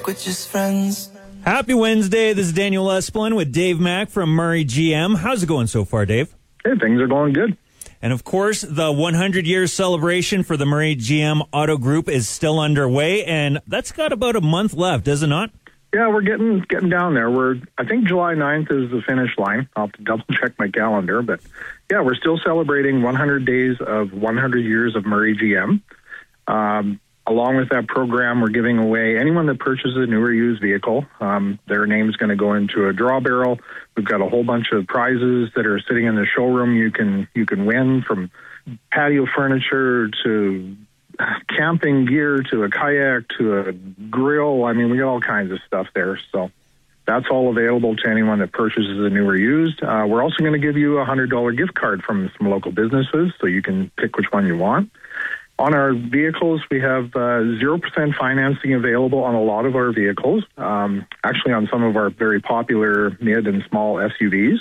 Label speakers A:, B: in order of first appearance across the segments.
A: like we're just friends.
B: Happy Wednesday. This is Daniel Esplin with Dave Mack from Murray GM. How's it going so far, Dave?
C: Hey, things are going good.
B: And of course, the 100-year celebration for the Murray GM Auto Group is still underway, and that's got about a month left, does it not?
C: Yeah, we're getting down there. I think July 9th is the finish line. I'll have to double-check my calendar. But, yeah, we're still celebrating 100 days of 100 years of Murray GM. Along with that program, we're giving away anyone that purchases a new or used vehicle. Their name's going to go into a draw barrel. We've got a whole bunch of prizes that are sitting in the showroom. You can win, from patio furniture to camping gear to a kayak to a grill. I mean, we got all kinds of stuff there. So that's all available to anyone that purchases a new or used. We're also going to give you a $100 gift card from some local businesses, so you can pick which one you want. On our vehicles, we have 0% financing available on a lot of our vehicles, actually on some of our very popular mid and small SUVs.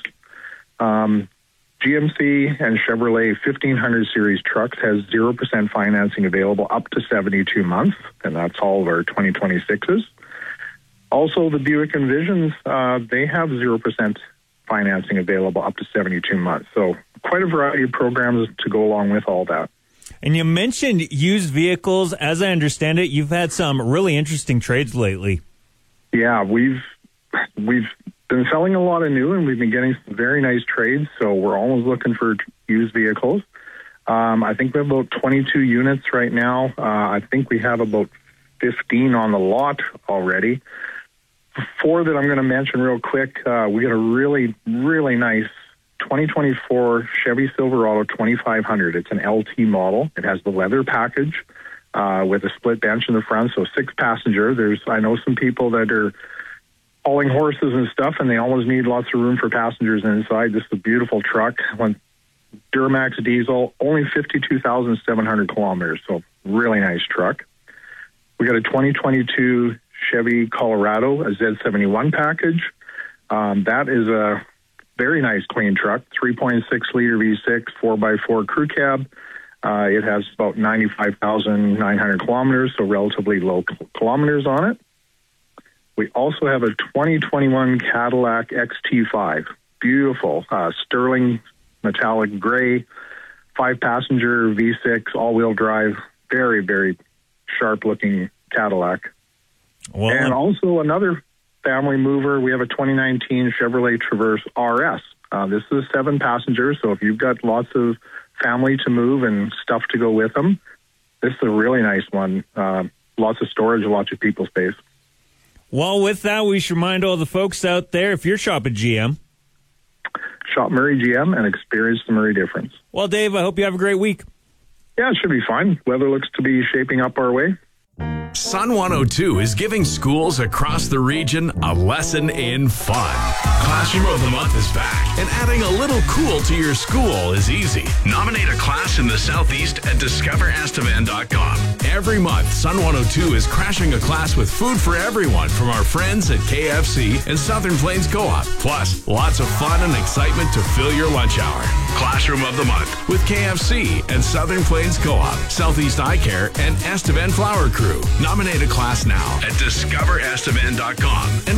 C: GMC and Chevrolet 1500 series trucks has 0% financing available up to 72 months, and that's all of our 2026s. Also, the Buick Envisions, they have 0% financing available up to 72 months. So quite a variety of programs to go along with all that.
B: And you mentioned used vehicles. As I understand it, you've had some really interesting trades lately.
C: Yeah, we've been selling a lot of new, and we've been getting some very nice trades, so we're always looking for used vehicles. I think we have about 22 units right now. I think we have about 15 on the lot already. 4 that I'm going to mention real quick. We got a really, really nice 2024 Chevy Silverado 2500. It's an LT model. It has the leather package with a split bench in the front, so 6-passenger. I know some people that are hauling horses and stuff, and they always need lots of room for passengers inside. This is a beautiful truck. Duramax diesel, only 52,700 kilometers, so really nice truck. We got a 2022 Chevy Colorado, a Z71 package. That is a very nice clean truck, 3.6-liter V6, 4x4 crew cab. It has about 95,900 kilometers, so relatively low kilometers on it. We also have a 2021 Cadillac XT5, beautiful, sterling metallic gray, 5-passenger V6, all-wheel drive, very, very sharp-looking Cadillac.
B: Well,
C: and also another family mover, we have a 2019 Chevrolet Traverse RS. This is a 7-passenger, so if you've got lots of family to move and stuff to go with them, this is a really nice one. Lots of storage, lots of people space.
B: Well, with that, we should remind all the folks out there, if you're shopping GM,
C: shop Murray GM and experience the Murray difference.
B: Well, Dave, I hope you have a great week.
C: Yeah, it should be fine. Weather looks to be shaping up our way.
D: Sun 102 is giving schools across the region a lesson in fun. Classroom of the Month is back, and adding a little cool to your school is easy. Nominate a class in the Southeast at discoverestevan.com. Every month, Sun 102 is crashing a class with food for everyone from our friends at KFC and Southern Plains Co-op. Plus, lots of fun and excitement to fill your lunch hour. Classroom of the Month with KFC and Southern Plains Co-op, Southeast Eye Care, and Estevan Flower Crew. Nominate a class now at discoverestevan.com.